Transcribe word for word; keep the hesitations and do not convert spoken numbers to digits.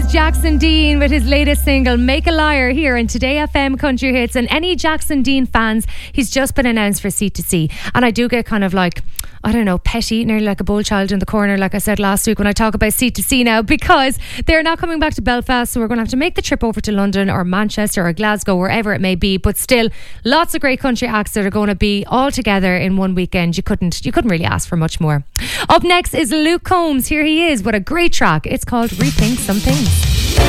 is Jackson Dean with his latest single, Make a Liar, here in Today F M Country Hits. And any Jackson Dean fans, he's just been announced for C two C. And I do get kind of like, I don't know, petty, nearly like a bull child in the corner, like I said last week when I talk about C two C now, because they're not coming back to Belfast, so we're going to have to make the trip over to London or Manchester or Glasgow, wherever it may be. But still, lots of great country acts that are going to be all together in one weekend. You couldn't, you couldn't really ask for much more. Up next is Luke Combs. Here he is with a great track. It's called Rethink Some Things.